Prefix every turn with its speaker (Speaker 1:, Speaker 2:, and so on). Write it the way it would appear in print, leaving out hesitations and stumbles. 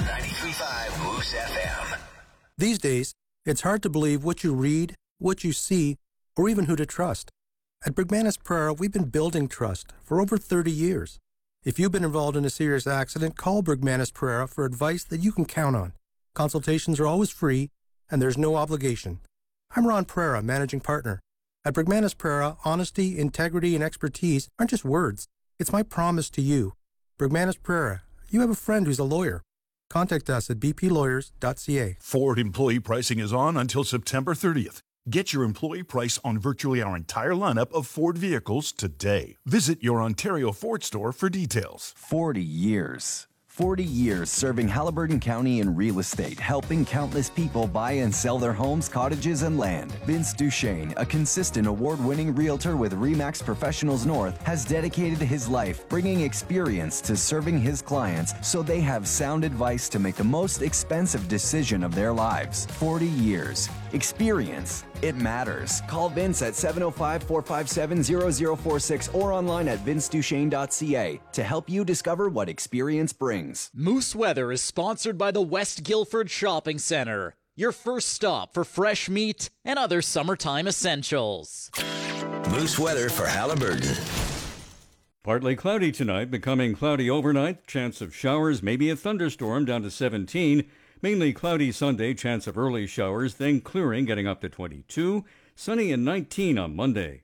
Speaker 1: 93.5 Moose FM.
Speaker 2: These days, it's hard to believe what you read, what you see, or even who to trust. At Brigmanis Prera, we've been building trust for over 30 years. If you've been involved in a serious accident, call Brigmanis Prera for advice that you can count on. Consultations are always free, and there's no obligation. I'm Ron Prera, managing partner. At Brigmanis Prera, honesty, integrity, and expertise aren't just words. It's my promise to you. Brigmanis Prera, you have a friend who's a lawyer. Contact us at bplawyers.ca.
Speaker 3: Ford employee pricing is on until September 30th. Get your employee price on virtually our entire lineup of Ford vehicles today. Visit your Ontario Ford store for details.
Speaker 4: 40 years. 40 years serving Haliburton County in real estate, helping countless people buy and sell their homes, cottages, and land. Vince Duchesne, a consistent award-winning realtor with RE/MAX Professionals North, has dedicated his life bringing experience to serving his clients so they have sound advice to make the most expensive decision of their lives. 40 years. Experience. It matters. Call Vince at 705-457-0046 or online at vinceduchesne.ca to help you discover what experience brings.
Speaker 5: Moose Weather is sponsored by the West Guildford Shopping Centre, your first stop for fresh meat and other summertime essentials.
Speaker 1: Moose weather for Haliburton.
Speaker 6: Partly cloudy tonight, becoming cloudy overnight. Chance of showers, maybe a thunderstorm, down to 17. Mainly cloudy Sunday, chance of early showers, then clearing, getting up to 22. Sunny and 19 on Monday.